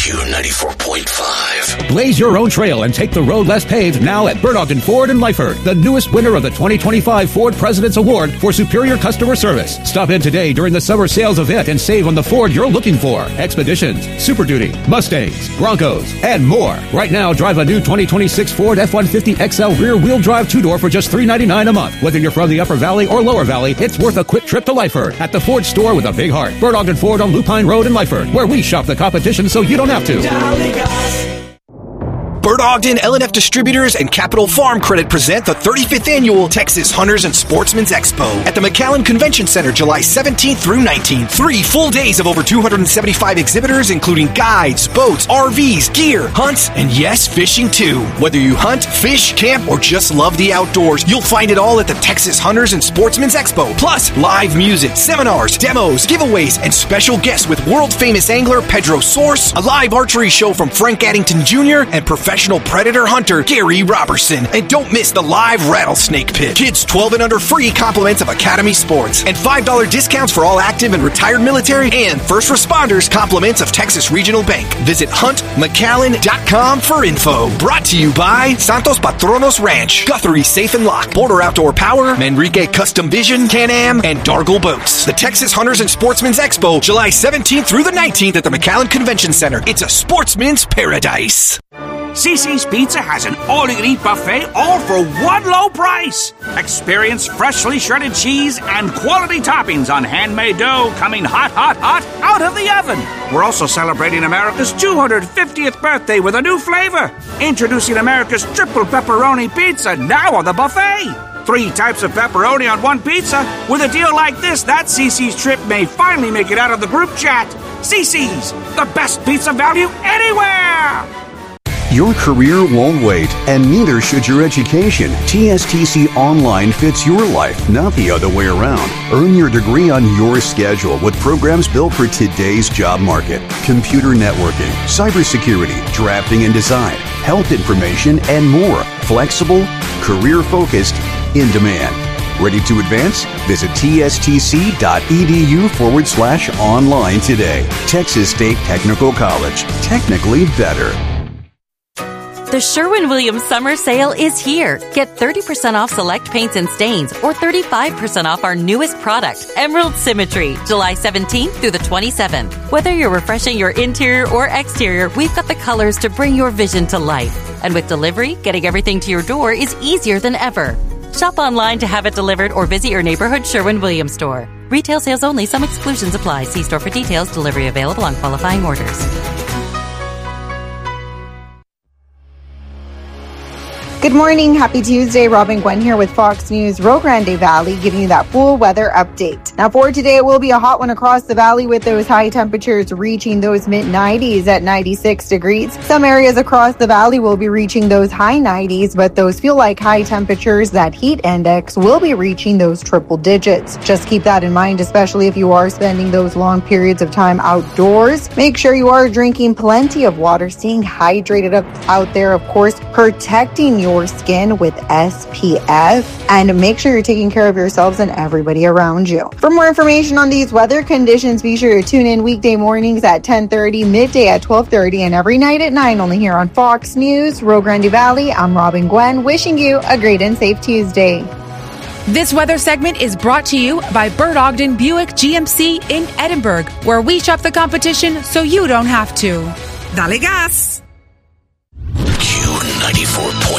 Q94.5. Blaze your own trail and take the road less paved now at Bert Ogden Ford in Lyford, the newest winner of the 2025 Ford President's Award for superior customer service. Stop in today during the summer sales event and save on the Ford you're looking for. Expeditions, Super Duty, Mustangs, Broncos, and more. Right now, drive a new 2026 Ford F-150 XL rear-wheel drive two-door for just $399 a month. Whether you're from the Upper Valley or Lower Valley, it's worth a quick trip to Lyford at the Ford store with a big heart. Bert Ogden Ford on Lupine Road in Lyford, where we shop the competition so you don't have to. Bert Ogden, L&F Distributors, and Capital Farm Credit present the 35th Annual Texas Hunters and Sportsmen's Expo at the McAllen Convention Center, July 17th through 19th. 3 full days of over 275 exhibitors, including guides, boats, RVs, gear, hunts, and yes, fishing too. Whether you hunt, fish, camp, or just love the outdoors, you'll find it all at the Texas Hunters and Sportsmen's Expo. Plus, live music, seminars, demos, giveaways, and special guests with world-famous angler Pedro Source, a live archery show from Frank Addington Jr., and professional predator hunter Gary Robertson. And don't miss the live rattlesnake pit. Kids 12 and under free compliments of Academy Sports. And $5 discounts for all active and retired military and first responders compliments of Texas Regional Bank. Visit huntmcallen.com for info. Brought to you by Santos Patronos Ranch, Guthrie Safe and Lock, Border Outdoor Power, Manrique Custom Vision, Can-Am, and Dargle Boats. The Texas Hunters and Sportsmen's Expo, July 17th through the 19th at the McAllen Convention Center. It's a sportsman's paradise. CiCi's Pizza has an all-you-can-eat buffet, all for one low price. Experience freshly shredded cheese and quality toppings on handmade dough coming hot, hot, hot out of the oven. We're also celebrating America's 250th birthday with a new flavor. Introducing America's triple pepperoni pizza now on the buffet. 3 types of pepperoni on one pizza. With a deal like this, that CiCi's trip may finally make it out of the group chat. CiCi's, the best pizza value anywhere! Your career won't wait, and neither should your education. TSTC Online fits your life, not the other way around. Earn your degree on your schedule with programs built for today's job market. Computer networking, cybersecurity, drafting and design, health information, and more. Flexible, career-focused, in demand. Ready to advance? Visit tstc.edu/online today. Texas State Technical College. Technically better. The Sherwin-Williams Summer Sale is here. Get 30% off select paints and stains or 35% off our newest product, Emerald Symmetry, July 17th through the 27th. Whether you're refreshing your interior or exterior, we've got the colors to bring your vision to life. And with delivery, getting everything to your door is easier than ever. Shop online to have it delivered or visit your neighborhood Sherwin-Williams store. Retail sales only. Some exclusions apply. See store for details. Delivery available on qualifying orders. Good morning. Happy Tuesday. Robin Gwen here with Fox News Rio Grande Valley giving you that full weather update. Now for today, it will be a hot one across the valley with those high temperatures reaching those mid-90s at 96 degrees. Some areas across the valley will be reaching those high 90s, but those feel like high temperatures, that heat index, will be reaching those triple digits. Just keep that in mind, especially if you are spending those long periods of time outdoors. Make sure you are drinking plenty of water, staying hydrated out there, of course, protecting your skin with SPF, and make sure you're taking care of yourselves and everybody around you. For more information on these weather conditions, be sure to tune in weekday mornings at 10:30, midday at 12:30, and every night at 9 only here on Fox News Rio Grande Valley. I'm Robin Gwen, wishing you a great and safe Tuesday. This weather segment is brought to you by Bert Ogden Buick GMC in Edinburgh, where we shop the competition so you don't have to. Dale gas! Q94.5.